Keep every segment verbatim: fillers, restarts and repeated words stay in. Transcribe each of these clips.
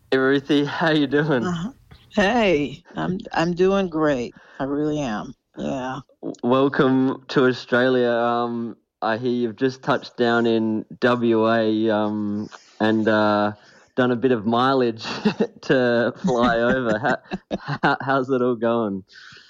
Hey Ruthie, how you doing? Uh-huh. Hey, I'm I'm doing great. I really am. Yeah. W- Welcome to Australia. Um, I hear you've just touched down in W A um, and uh, done a bit of mileage to fly over. How, how, how's it all going?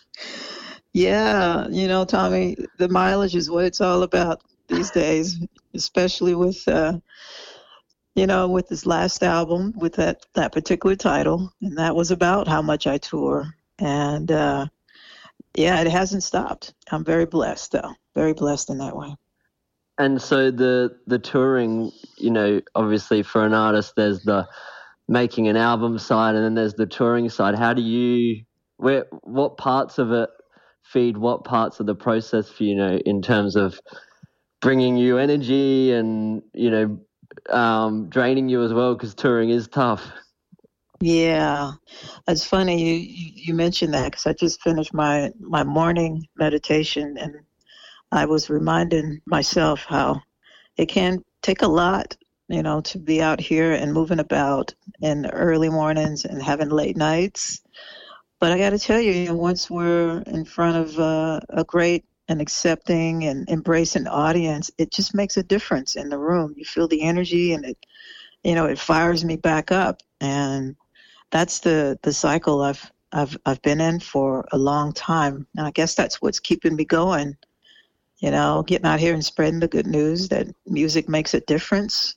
Yeah, you know, Tommy, the mileage is what it's all about these days, especially with uh, you know, with this last album with that that particular title, and that was about how much I tour. And uh yeah, it hasn't stopped. I'm very blessed though. Very blessed in that way. And so the the touring, you know, obviously for an artist, there's the making an album side, and then there's the touring side. How do you, where, what parts of it feed what parts of the process for you, you know, in terms of bringing you energy and you know um, draining you as well because touring is tough. Yeah, it's funny you you, you mentioned that because I just finished my my morning meditation, and I was reminding myself how it can take a lot, you know, to be out here and moving about in the early mornings and having late nights. But I got to tell you, you know, once we're in front of uh, a great and accepting and embracing audience, it just makes a difference in the room. You feel the energy, and it, you know, it fires me back up. And that's the the cycle I've I've I've been in for a long time, and I guess that's what's keeping me going. You know, getting out here and spreading the good news that music makes a difference,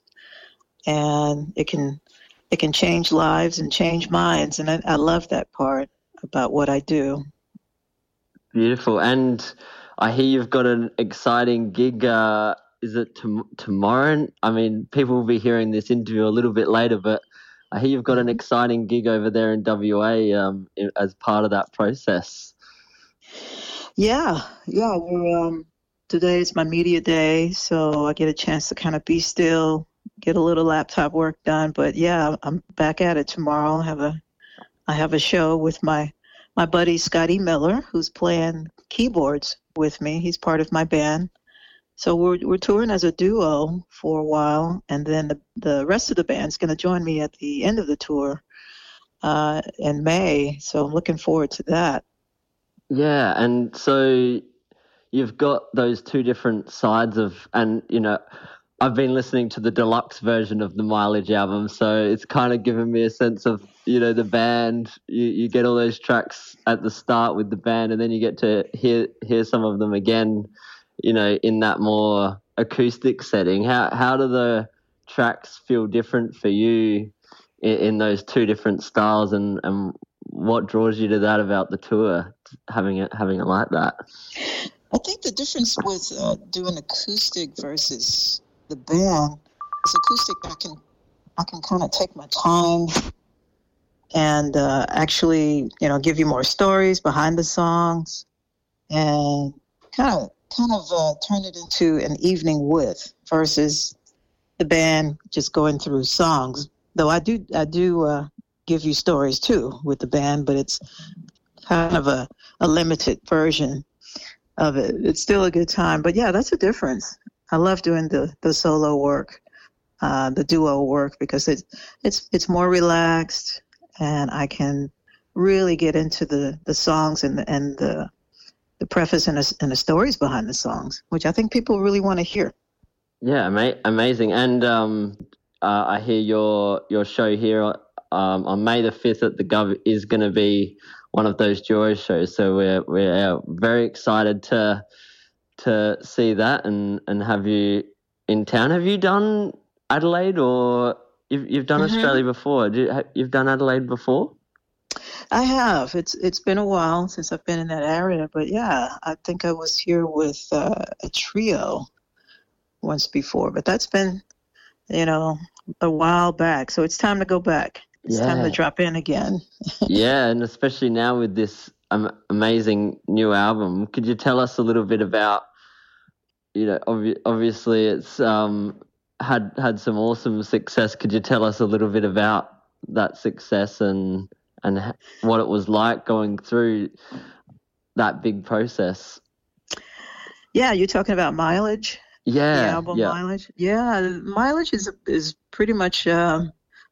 and it can it can change lives and change minds, and I, I love that part about what I do. Beautiful. And I hear you've got an exciting gig. Uh, is it tom tomorrow? I mean, people will be hearing this interview a little bit later, but I hear you've got an Mhm. exciting gig over there in W A um, i- as part of that process. Yeah, yeah. We're um, today is my media day, so I get a chance to kind of be still, get a little laptop work done. But yeah, I'm back at it tomorrow. I have a I have a show with my my buddy Scotty Miller, who's playing keyboards with me. He's part of my band. So we're we're touring as a duo for a while, and then the the rest of the band's going to join me at the end of the tour uh, in May. So I'm looking forward to that. Yeah, and so you've got those two different sides of, and you know, I've been listening to the deluxe version of the Mileage album, so it's kind of given me a sense of, you know, the band. You you get all those tracks at the start with the band, and then you get to hear hear some of them again, you know, in that more acoustic setting. How how do the tracks feel different for you in, in those two different styles, and and what draws you to that about the tour, having it having it like that? I think the difference with uh, doing acoustic versus the band is acoustic. I can I can kind of take my time and uh, actually, you know, give you more stories behind the songs and kind of kind of uh, turn it into an evening with versus the band just going through songs. Though I do I do uh, give you stories too with the band, but it's kind of a, a limited version of it. It's still a good time, but yeah, that's a difference. I love doing the the solo work, uh, the duo work because it's it's it's more relaxed, and I can really get into the the songs and the, and the the preface and the, and the stories behind the songs, which I think people really want to hear. Yeah, ama amazing. And um, uh, I hear your your show here um, on May the fifth at the Gov is going to be one of those duo shows. So we're we're uh, very excited to to see that and and have you in town. Have you done Adelaide, or you've you've done hmm Australia before? Do you, you've done Adelaide before? I have. It's it's been a while since I've been in that area, but yeah, I think I was here with uh, a trio once before, but that's been, you know, a while back. So it's time to go back. It's time to Yeah, drop in again. yeah, and especially now with this um, amazing new album. Could you tell us a little bit about, you know, obvi obviously it's um had had some awesome success. Could you tell us a little bit about that success and and h- what it was like going through that big process? Yeah, you're talking about Mileage, the Yeah, album yeah, Mileage. Yeah, Mileage is is pretty much. Um,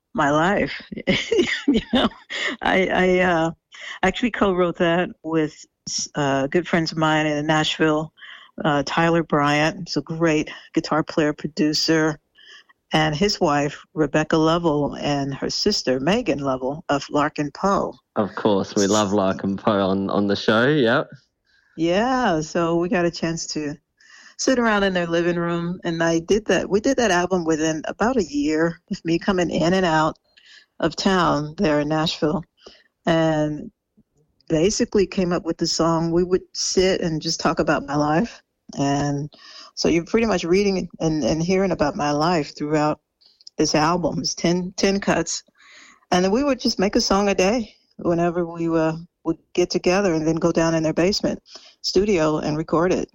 my life. you know, I, I uh, actually co-wrote that with uh, good friends of mine in Nashville. Uh, Tyler Bryant, who's a great guitar player, producer, and his wife, Rebecca Lovell, and her sister, Megan Lovell of Larkin Poe. Of course, we love Larkin Poe on, on the show, yep. Yeah, so we got a chance to sit around in their living room, and I did that. We did that album within about a year of me coming in and out of town there in Nashville, and basically came up with the song. We would sit and just talk about my life. And so you're pretty much reading and, and hearing about my life throughout this album. It's ten, ten cuts. And then we would just make a song a day whenever we uh, would get together and then go down in their basement studio and record it.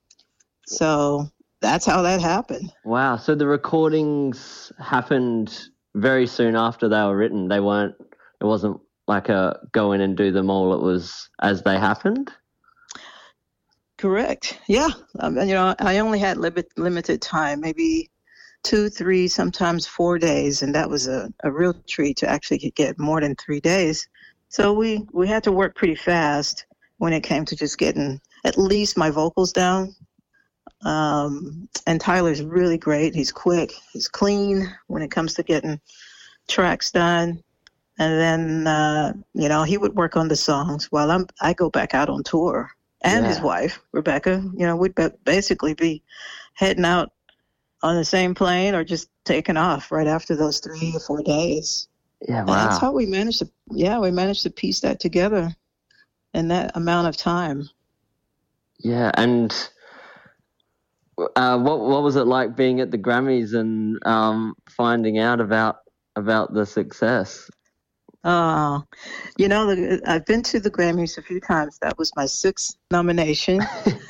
So that's how that happened. Wow. So the recordings happened very soon after they were written. They weren't, it wasn't like a go in and do them all. It was as they happened. Correct. Yeah. Um, you know, I only had limit, limited time, maybe two, three, sometimes four days. And that was a, a real treat to actually get more than three days. So we, we had to work pretty fast when it came to just getting at least my vocals down. Um, and Tyler's really great. He's quick. He's clean when it comes to getting tracks done. And then, uh, you know, he would work on the songs while I'm, I go back out on tour. And yeah. His wife, Rebecca, you know, we'd basically be heading out on the same plane or just taking off right after those three or four days. Yeah, wow. And that's how we managed to, yeah, we managed to piece that together in that amount of time. Yeah, and uh, what what was it like being at the Grammys and um, finding out about about the success? Oh, you know, the, I've been to the Grammys a few times. That was my sixth nomination.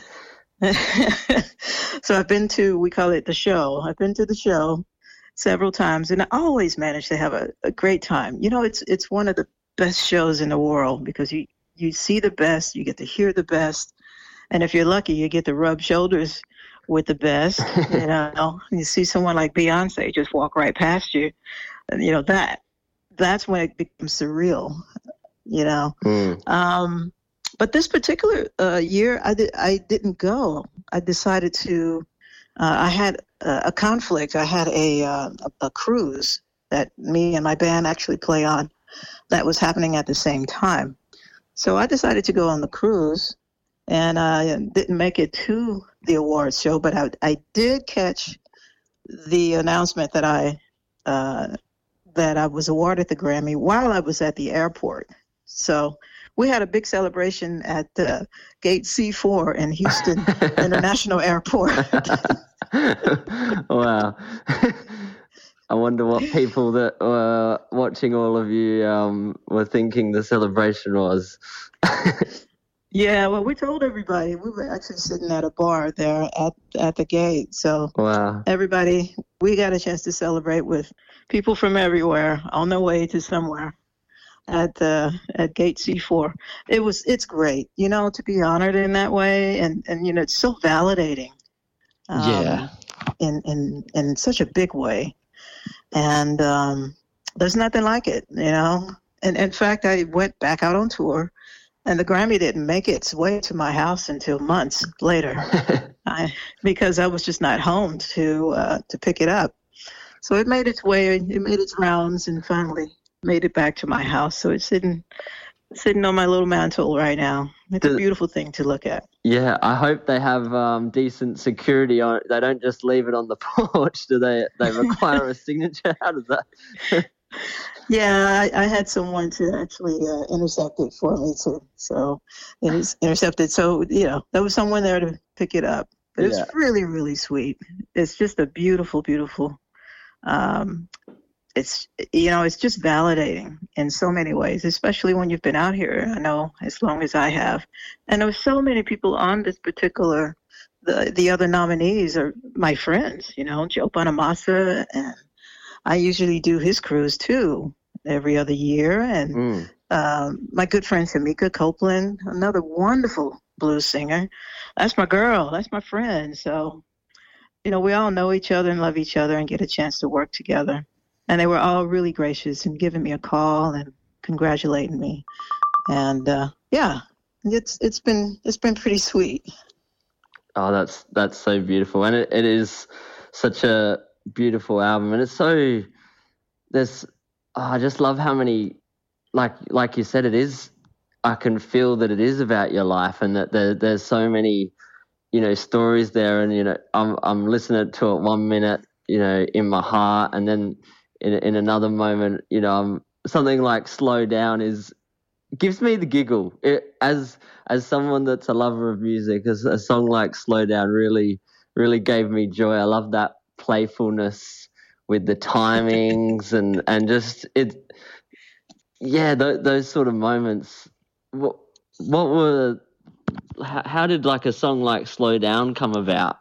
So I've been to, we call it the show. I've been to the show several times, and I always manage to have a, a great time. You know, it's it's one of the best shows in the world because you, you see the best, you get to hear the best, and if you're lucky, you get to rub shoulders with the best. You know, you see someone like Beyonce just walk right past you, and you know that. That's when it becomes surreal, you know. Mm. Um, but this particular uh, year, I, di- I didn't go. I decided to, uh, I had a, a conflict. I had a, uh, a, a cruise that me and my band actually play on that was happening at the same time. So I decided to go on the cruise, and I didn't make it to the awards show, but I, I did catch the announcement that I uh, that I was awarded the Grammy while I was at the airport. So we had a big celebration at uh, Gate C four in Houston International Airport. Wow. I wonder what people that were watching all of you um, were thinking the celebration was. Yeah, well, we told everybody. We were actually sitting at a bar there at, at the gate. So wow. Everybody, we got a chance to celebrate with people from everywhere on their way to somewhere at the at Gate C four. It was it's great, you know, to be honored in that way, and, and you know, it's so validating. Um, yeah. In, in in such a big way. And um, there's nothing like it, you know. And in fact, I went back out on tour, and the Grammy didn't make its way to my house until months later, I, because I was just not home to uh, to pick it up. So it made its way, it made its rounds, and finally made it back to my house. So it's sitting sitting on my little mantle right now. It's a beautiful thing to look at. Yeah, I hope they have um, decent security on it. They don't just leave it on the porch. Do they? They require a signature? How does that? Yeah, I, I had someone to actually uh, intercept it for me too. So it was intercepted. So, you know, there was someone there to pick it up. But it was yeah. really, really sweet. It's just a beautiful, beautiful. Um, it's, you know, it's just validating in so many ways, especially when you've been out here, I know, as long as I have. And there were so many people on this particular, the the other nominees are my friends, you know, Joe Bonamassa, and I usually do his cruise too every other year. And mm. um, my good friend Tamika Copeland, another wonderful blues singer. That's my girl. That's my friend. So, you know, we all know each other and love each other and get a chance to work together. and they were all really gracious and giving me a call and congratulating me. And uh, yeah, it's it's been it's been pretty sweet. Oh, that's that's so beautiful, and it, it is such a beautiful album, and it's so there's oh, I just love how many like like you said, it is. I can feel that it is about your life, and that there, there's so many, you know, stories there, and you know, I'm I'm listening to it one minute, you know, in my heart, and then in in another moment, you know, I'm something like "Slow Down" is gives me the giggle. It, as as someone that's a lover of music, as a song like "Slow Down" really really gave me joy. I love that playfulness with the timings and and just it. Yeah, th- those sort of moments. What what were how, how did like a song like "Slow Down" come about?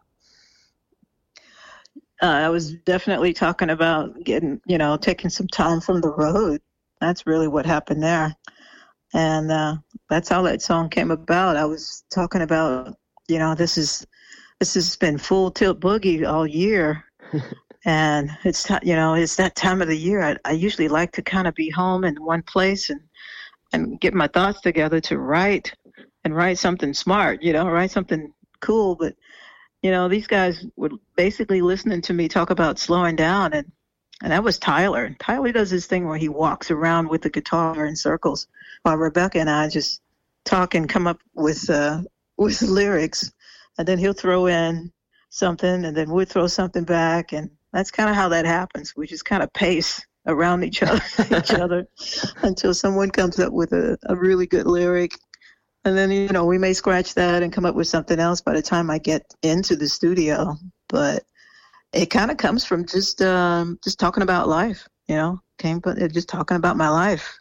Uh, I was definitely talking about getting, you know, taking some time from the road. That's really what happened there. And uh, that's how that song came about. I was talking about, you know, this is this has been full tilt boogie all year. And it's, you know, it's that time of the year. I, I usually like to kind of be home in one place and, and get my thoughts together to write and write something smart, you know, write something cool. But, you know, these guys were basically listening to me talk about slowing down. And, and that was Tyler. Tyler does this thing where he walks around with the guitar in circles while Rebecca and I just talk and come up with, uh, with lyrics. And then he'll throw in something and then we'll throw something back. And that's kind of how that happens. We just kind of pace around each other, each other until someone comes up with a, a really good lyric. And then, you know, we may scratch that and come up with something else by the time I get into the studio. But it kind of comes from just um, just talking about life, you know, came from just talking about my life.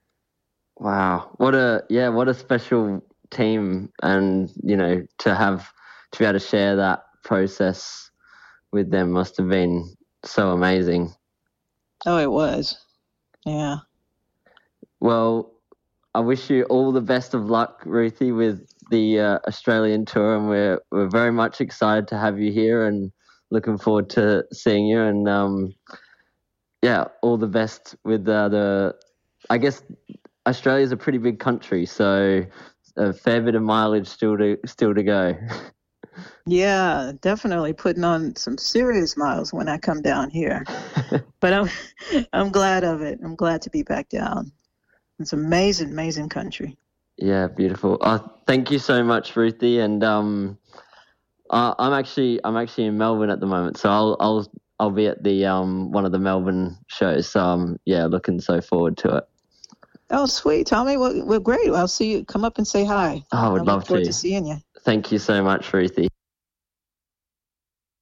Wow. What a, yeah, what a special team. And, you know, to have, to be able to share that process with them must have been so amazing. Oh, it was. Yeah. Well, I wish you all the best of luck, Ruthie, with the uh, Australian tour, and we're we're very much excited to have you here and looking forward to seeing you. And um, yeah, all the best with uh, the. I guess Australia's a pretty big country, so a fair bit of mileage still to still to go. Yeah, definitely putting on some serious miles when I come down here. But I'm I'm glad of it. I'm glad to be back down. It's amazing, amazing country. Yeah, beautiful. Oh, thank you so much, Ruthie. And um, uh, I'm actually I'm actually in Melbourne at the moment, so I'll I'll I'll be at the um one of the Melbourne shows. So um, yeah, looking so forward to it. Oh, sweet, Tommy. Well, well, great. I'll see you. Come up and say hi. Oh, I would I love look forward to. to seeing you. Thank you so much, Ruthie.